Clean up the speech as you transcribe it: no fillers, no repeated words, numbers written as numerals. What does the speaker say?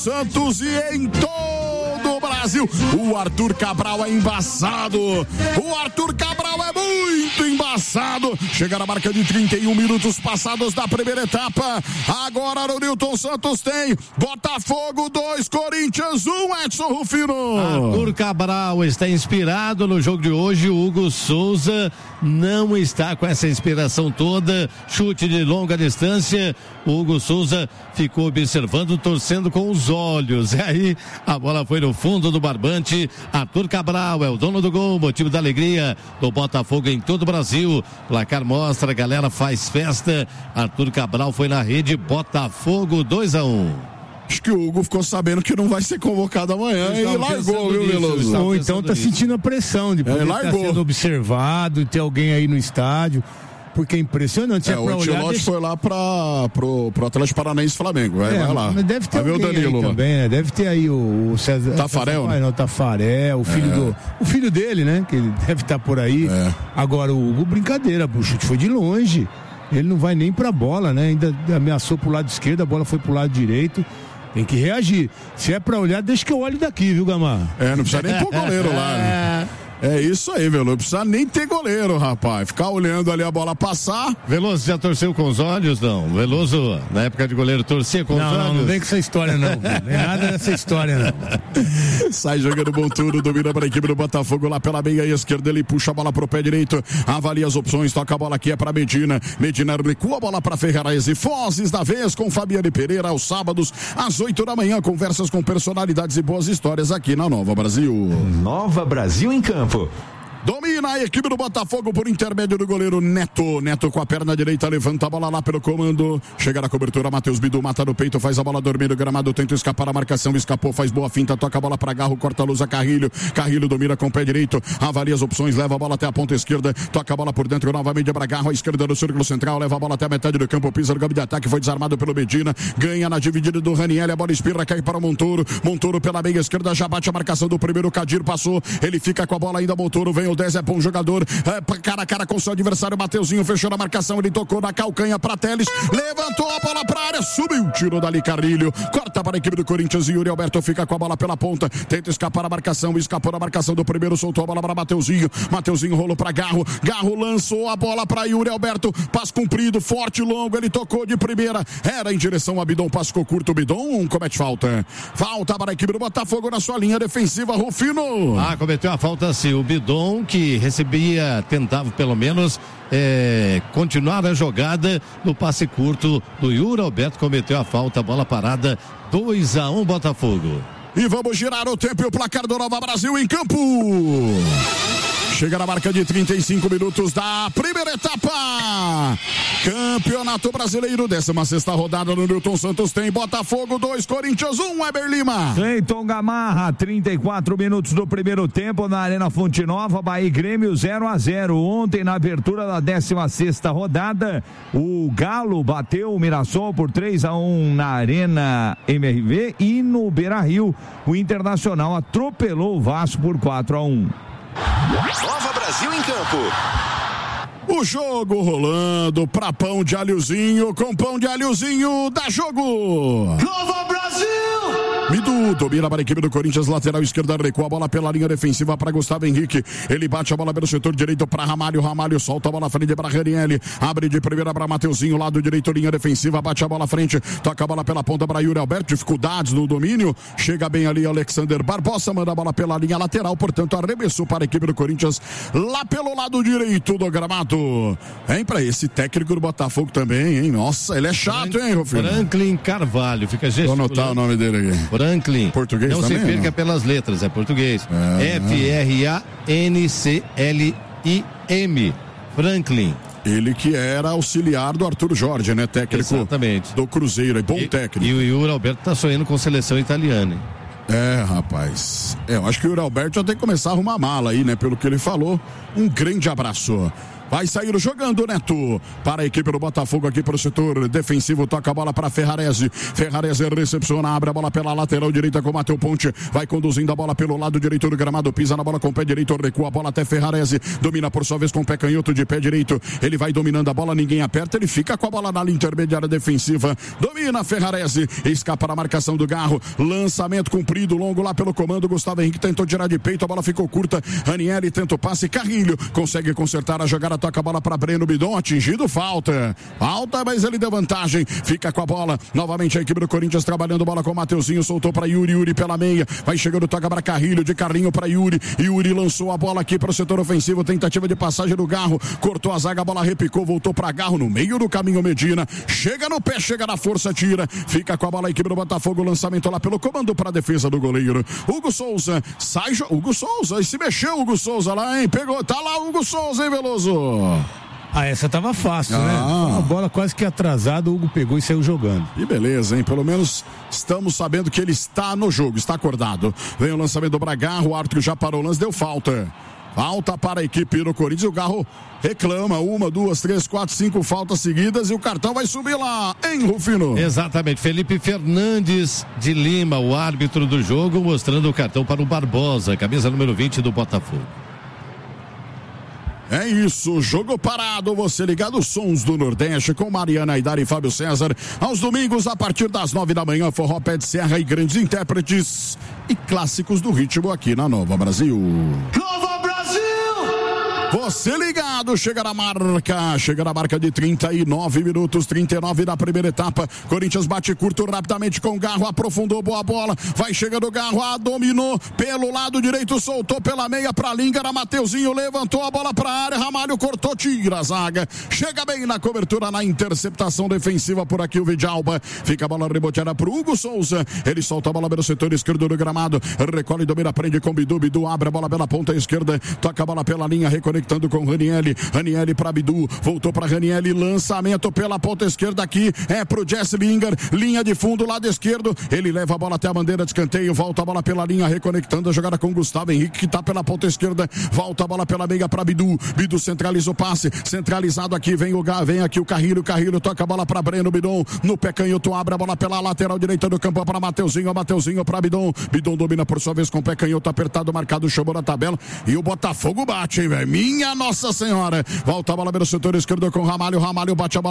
Santos e em todo o Brasil. O Arthur Cabral é embaçado. O Arthur Cabral é muito embaçado. Chega na marca de 31 minutos passados da primeira etapa. Agora no Newton Santos tem Botafogo 2, Corinthians 1, Edson Rufino. Arthur Cabral está inspirado no jogo de hoje. O Hugo Souza não está com essa inspiração toda. Chute de longa distância. O Hugo Souza ficou observando, torcendo com os olhos. E aí a bola foi no fundo do barbante. Arthur Cabral é o dono do gol, motivo da alegria do Botafogo em todo o Brasil. Placar mostra, a galera faz festa. Arthur Cabral foi na rede, Botafogo 2-1. Acho que o Hugo ficou sabendo que não vai ser convocado amanhã e largou, viu, Veloso? Ou então tá sentindo a pressão de poder estar sendo observado, ter alguém aí no estádio. Porque é impressionante. O Ancelotti foi lá pro Atlético Paranaense Flamengo. Vai lá. Mas deve ter o Danilo aí também, né? Deve ter aí o César Tafarel, né? Não, Tafarel, o filho dele, né? Que ele deve estar por aí. Agora o Hugo, brincadeira, o chute foi de longe. Ele não vai nem pra bola, né? Ainda ameaçou pro lado esquerdo, a bola foi pro lado direito. Tem que reagir. Se é pra olhar, deixa que eu olhe daqui, viu, Gamar? Não precisa nem pôr goleiro lá, né? É isso aí, Veloso. Não precisa nem ter goleiro, rapaz. Ficar olhando ali a bola passar. Veloso já torceu com os olhos, não? Veloso, na época de goleiro, torcia com os olhos? Não vem com essa história, não. Não vem nada dessa história, não. Sai jogando bom turno, domina para a equipe do Botafogo lá pela meia esquerda. Ele puxa a bola pro pé direito, avalia as opções, toca a bola aqui, é para Medina. Medina recua a bola para Ferrares e Fozes da vez com Fabiane Pereira aos sábados, às 8 da manhã. Conversas com personalidades e boas histórias aqui na Nova Brasil. Nova Brasil em campo. Domina a equipe do Botafogo por intermédio do goleiro Neto. Neto com a perna direita levanta a bola lá pelo comando. Chega na cobertura, Matheus Bidu mata no peito, faz a bola dormir no gramado, tenta escapar a marcação, escapou, faz boa finta, toca a bola para Garro, corta a luz a Carrilho. Carrilho domina com o pé direito, avalia as opções, leva a bola até a ponta esquerda, toca a bola por dentro novamente para Garro, à esquerda do círculo central, leva a bola até a metade do campo, pisa no campo de ataque, foi desarmado pelo Medina, ganha na dividida do Raniel, a bola espirra, cai para o Montoro. Montoro pela meia esquerda, já bate a marcação do primeiro, Kadir passou, ele fica com a bola ainda, Montoro, vem o 10, é bom jogador. Cara a cara com seu adversário, Mateuzinho fechou na marcação, ele tocou na calcanha para Teles, levantou a bola para a área, subiu, tirou dali Carrilho, corta para a equipe do Corinthians e Yuri Alberto fica com a bola pela ponta, tenta escapar a marcação, escapou da marcação do primeiro, soltou a bola para Mateuzinho, Mateuzinho rolou para Garro, Garro lançou a bola para Yuri Alberto, passe comprido, forte, longo, ele tocou de primeira, era em direção a Bidon, passe curto, Bidon comete falta para a equipe do Botafogo na sua linha defensiva, Rufino. Cometeu a falta sim, o Bidon que recebia, tentava pelo menos continuar a jogada no passe curto do Yuri Alberto, cometeu a falta, bola parada, 2-1 Botafogo. E vamos girar o tempo e o placar do Nova Brasil em campo. Chega na marca de 35 minutos da primeira etapa. Campeonato Brasileiro, 16ª rodada no Newton Santos, tem Botafogo 2, Corinthians 1, Weber Lima. Cleiton Gamarra, 34 minutos do primeiro tempo na Arena Fonte Nova, Bahia e Grêmio 0-0. Ontem, na abertura da 16ª rodada, o Galo bateu o Mirassol por 3-1 na Arena MRV e no Beira-Rio, o Internacional atropelou o Vasco por 4-1. Nova Brasil em campo. O jogo rolando pra pão de alhozinho, com pão de alhozinho, dá jogo. Nova Brasil! Midu domina para a equipe do Corinthians, lateral esquerda, recua a bola pela linha defensiva para Gustavo Henrique. Ele bate a bola pelo setor direito para Ramalho. Ramalho solta a bola à frente para Raniel. Abre de primeira para Mateuzinho, lado direito, linha defensiva, bate a bola à frente, toca a bola pela ponta para Yuri Alberto. Dificuldades no domínio. Chega bem ali Alexander Barbosa, manda a bola pela linha lateral, portanto, arremessou para a equipe do Corinthians lá pelo lado direito do gramado. Hein, para esse técnico do Botafogo também, hein? Nossa, ele é chato, hein, Rufino? Franklin Carvalho, fica gesticulando. Vou anotar o nome dele aqui. Franklin. Português não também, se perca não? pelas letras, é português. F-R-A-N-C-L-I-M. Franklin. Ele que era auxiliar do Arthur Jorge, né? Técnico. Exatamente. Do Cruzeiro, é bom técnico. E o Yuri Alberto tá sonhando com seleção italiana, hein? Rapaz. Eu acho que o Yuri Alberto já tem que começar a arrumar mala aí, né? Pelo que ele falou. Um grande abraço. vai sair jogando, Neto, para a equipe do Botafogo aqui para o setor defensivo, toca a bola para Ferrarese, Ferrarese recepciona, abre a bola pela lateral direita com o Matheus Ponte, vai conduzindo a bola pelo lado direito do gramado, pisa na bola com o pé direito, recua a bola até Ferrarese, domina por sua vez com o pé canhoto de pé direito, ele vai dominando a bola, ninguém aperta, ele fica com a bola na linha intermediária defensiva, domina Ferrarese, escapa na marcação do Garro, lançamento comprido, longo lá pelo comando, Gustavo Henrique tentou tirar de peito, a bola ficou curta, Ranieri tenta o passe, Carrilho consegue consertar a jogada, toca a bola para Breno Bidon, atingido, falta, mas ele deu vantagem, fica com a bola, novamente a equipe do Corinthians trabalhando bola com o Mateuzinho, soltou para Yuri pela meia, vai chegando, toca para Carrilho, de Carlinho para Yuri lançou a bola aqui para o setor ofensivo, tentativa de passagem do Garro, cortou a zaga, a bola repicou, voltou para Garro no meio do caminho, Medina, chega no pé, chega na força, tira, fica com a bola a equipe do Botafogo, lançamento lá pelo comando para a defesa do goleiro, Hugo Souza, sai, Hugo Souza, e se mexeu Hugo Souza lá, hein, pegou, tá lá Hugo Souza, hein, Veloso? Essa tava fácil, né? A bola quase que atrasada, o Hugo pegou e saiu jogando. E beleza, hein? Pelo menos estamos sabendo que ele está no jogo, está acordado. Vem o lançamento do Bragarro, o árbitro já parou o lance, deu falta. Falta para a equipe do Corinthians, o Garro reclama, 1, 2, 3, 4, 5 faltas seguidas e o cartão vai subir lá, hein, Rufino? Exatamente, Felipe Fernandes de Lima, o árbitro do jogo, mostrando o cartão para o Barbosa, camisa número 20 do Botafogo. É isso, jogo parado, você ligado aos sons do Nordeste com Mariana Aidar e Fábio César, aos domingos a partir das 9 da manhã, forró pé de serra e grandes intérpretes e clássicos do ritmo aqui na Nova Brasil. Nova Brasil! Você ligado, chega na marca de 39 minutos, 39 da primeira etapa, Corinthians bate curto rapidamente com o Garro, aprofundou, boa bola, vai chegando o Garro, dominou pelo lado direito, soltou pela meia pra linha, era Mateuzinho, levantou a bola pra área, Ramalho cortou, tira a zaga, chega bem na cobertura, na interceptação defensiva por aqui o Vidalba, fica a bola reboteada pro Hugo Souza, ele solta a bola pelo setor esquerdo do gramado, recolhe, domina, prende com Bidu, abre a bola pela ponta esquerda, toca a bola pela linha, reconectando com Ranieri para Bidu, voltou para Ranieri, lançamento pela ponta esquerda aqui, pro Jesse Lingard, linha de fundo, lado esquerdo, ele leva a bola até a bandeira de escanteio, volta a bola pela linha, reconectando a jogada com Gustavo Henrique, que tá pela ponta esquerda, volta a bola pela meia para Bidu centraliza o passe, centralizado aqui, vem aqui o Carrilho toca a bola para Breno Bidon, no pé canhoto, abre a bola pela lateral direita do campo para Mateuzinho para Bidon domina por sua vez com o pé canhoto apertado, marcado, chamou na tabela, e o Botafogo bate, hein, velho, minha Nossa Senhora, volta a bola pelo setor esquerdo com Ramalho bate a bola